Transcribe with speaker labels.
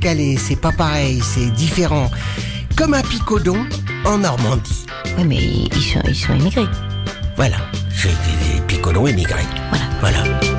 Speaker 1: Pas-de-Calais, c'est pas pareil, c'est différent. Comme un picodon en Normandie.
Speaker 2: Oui, mais ils sont immigrés.
Speaker 1: Voilà, c'est des picodons émigrés.
Speaker 2: Voilà.